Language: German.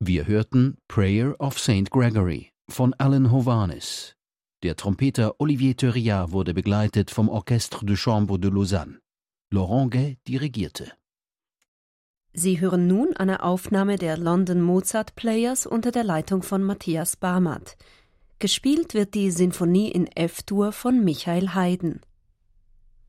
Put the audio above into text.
Wir hörten Prayer of St. Gregory von Alan Hovhaness. Der Trompeter Olivier Theurillat wurde begleitet vom Orchestre de Chambre de Lausanne. Laurent Gay dirigierte. Sie hören nun eine Aufnahme der London Mozart Players unter der Leitung von Matthias Barmat. Gespielt wird die Sinfonie in F-Dur von Michael Haydn.